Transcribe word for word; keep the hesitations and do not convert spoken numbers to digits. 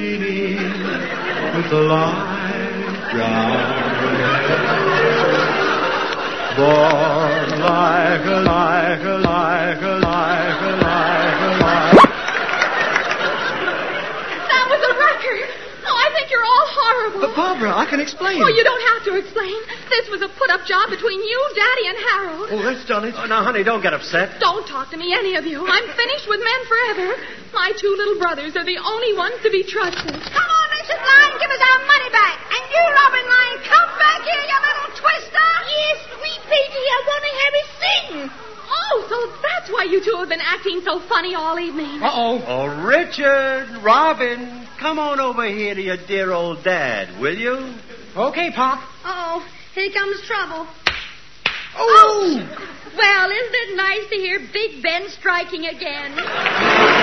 beating with the light down. Born like a, like a, like a, like a, like a, like a. That was a record. Oh, I think you're all horrible. But, Barbara, I can explain. Oh, you don't have to explain. This was a put-up job between you, Daddy, and Harold. Oh, that's done it. Oh, now, honey, don't get upset. Don't talk to me, any of you. I'm finished with men forever. My two little brothers are the only ones to be trusted. Come on, Missus Lyon, give us our money back. And you, Robin Lyon, come back here, you little twister. Yes, sweet baby, I want to have a sing. Oh, so that's why you two have been acting so funny all evening. Uh-oh. Oh, Richard, Robin, come on over here to your dear old dad, will you? Okay, Pop. Uh-oh, here comes trouble. Oh! Well, isn't it nice to hear Big Ben striking again?